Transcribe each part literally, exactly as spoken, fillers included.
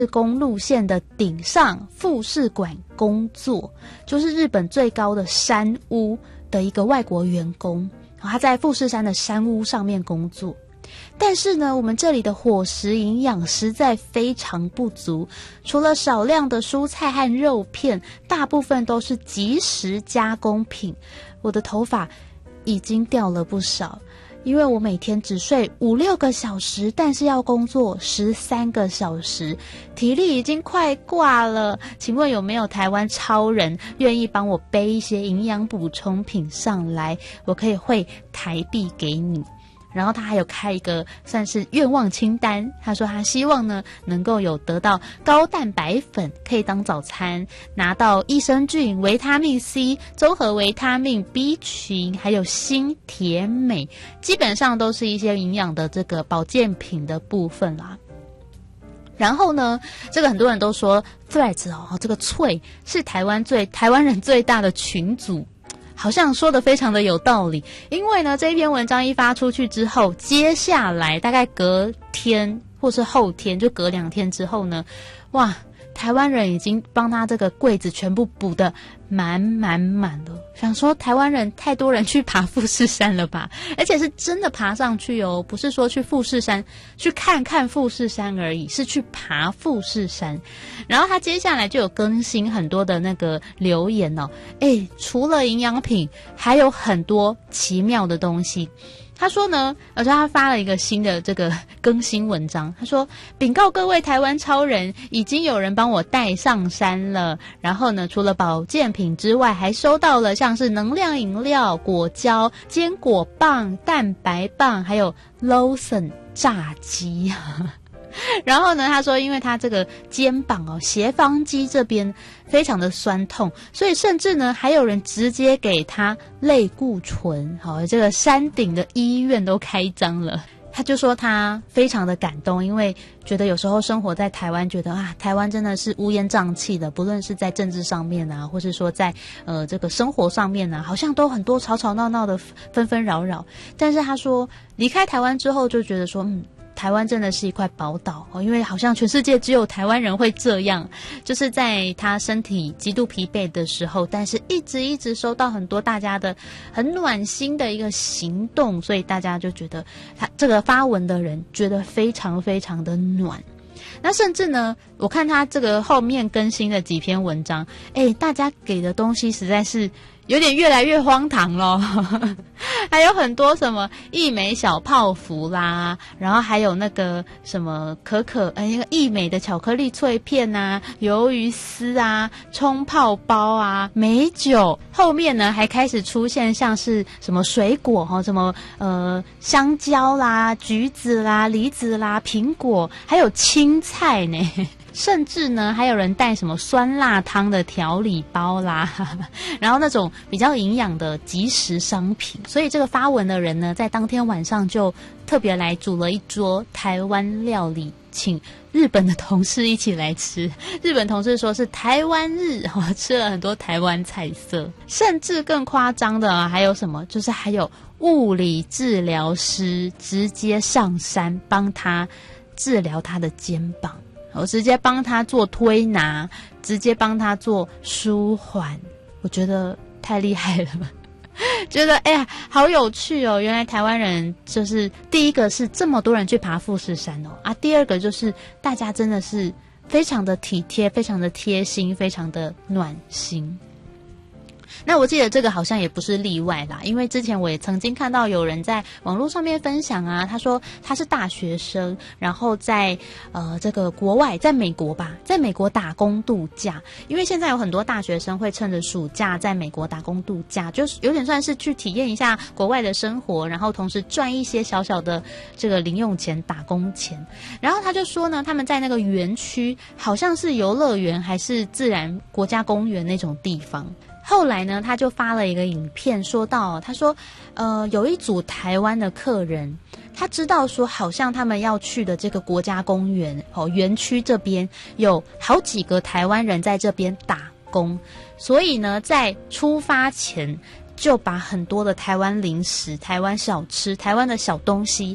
公路线的顶上富士馆工作，就是日本最高的山屋的一个外国员工，他在富士山的山屋上面工作。但是呢，我们这里的伙食营养实在非常不足，除了少量的蔬菜和肉片，大部分都是即食加工品。我的头发已经掉了不少，因为我每天只睡五六个小时，但是要工作十三个小时，体力已经快挂了。请问有没有台湾超人愿意帮我背一些营养补充品上来，我可以汇台币给你。然后他还有开一个算是愿望清单，他说他希望呢能够有得到高蛋白粉可以当早餐，拿到益生菌、维他命 C、综合维他命 B 群，还有锌、铁、镁，基本上都是一些营养的这个保健品的部分啦。然后呢，这个很多人都说 Threads 哦，这个脆是台湾最台湾人最大的群组。好像说得非常的有道理，因为呢，这一篇文章一发出去之后，接下来大概隔天或是后天，就隔两天之后呢，哇，台湾人已经帮他这个柜子全部补得满满满了。想说台湾人太多人去爬富士山了吧，而且是真的爬上去哦，不是说去富士山去看看富士山而已，是去爬富士山。然后他接下来就有更新很多的那个留言哦，诶，除了营养品还有很多奇妙的东西。他说呢，而且他发了一个新的这个更新文章，他说禀告各位台湾超人，已经有人帮我带上山了。然后呢，除了保健品之外，还收到了像是能量饮料、果胶、坚果棒、蛋白棒，还有 Lawson 炸鸡。然后呢，他说因为他这个肩膀哦，斜方肌这边非常的酸痛，所以甚至呢还有人直接给他类固醇，好，这个山顶的医院都开张了。他就说他非常的感动，因为觉得有时候生活在台湾，觉得啊，台湾真的是乌烟瘴气的，不论是在政治上面啊，或是说在呃这个生活上面啊，好像都很多吵吵闹闹的纷纷扰扰。但是他说离开台湾之后，就觉得说嗯。台湾真的是一块宝岛哦，因为好像全世界只有台湾人会这样，就是在他身体极度疲惫的时候，但是一直一直收到很多大家的很暖心的一个行动，所以大家就觉得他这个发文的人觉得非常非常的暖。那甚至呢，我看他这个后面更新的几篇文章，诶，大家给的东西实在是有点越来越荒唐咯。还有很多什么益美小泡芙啦，然后还有那个什么可可哎，那个益美的巧克力脆片啊，鱿鱼丝啊，冲泡包啊，美酒。后面呢还开始出现像是什么水果哈，什么呃香蕉啦、橘子啦、梨子啦、苹果，还有青菜呢。甚至呢还有人带什么酸辣汤的调理包啦，然后那种比较营养的即食商品。所以这个发文的人呢，在当天晚上就特别来煮了一桌台湾料理，请日本的同事一起来吃。日本同事说是台湾日，哦，吃了很多台湾菜色。甚至更夸张的啊，还有什么，就是还有物理治疗师直接上山帮他治疗他的肩膀，我直接帮他做推拿，直接帮他做舒缓，我觉得太厉害了。觉得哎呀好有趣哦，原来台湾人就是第一个是这么多人去爬富士山哦啊，第二个就是大家真的是非常的体贴，非常的贴心，非常的暖心。那我记得这个好像也不是例外啦，因为之前我也曾经看到有人在网络上面分享啊，他说他是大学生，然后在呃这个国外，在美国吧，在美国打工度假。因为现在有很多大学生会趁着暑假在美国打工度假，就是有点算是去体验一下国外的生活，然后同时赚一些小小的这个零用钱、打工钱。然后他就说呢，他们在那个园区，好像是游乐园还是自然国家公园那种地方。后来呢，他就发了一个影片，说到他说呃有一组台湾的客人，他知道说好像他们要去的这个国家公园哦园区这边有好几个台湾人在这边打工，所以呢在出发前就把很多的台湾零食、台湾小吃、台湾的小东西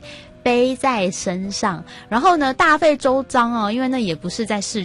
背在身上，然后呢大费周章哦，因为那也不是在市